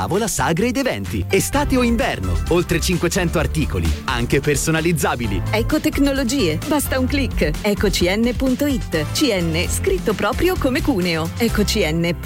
tavola, sagre ed eventi. Estate o inverno. Oltre 500 articoli, anche personalizzabili. Ecotecnologie. Basta un click. Ecocn.it. CN scritto proprio come Cuneo. Ecocn.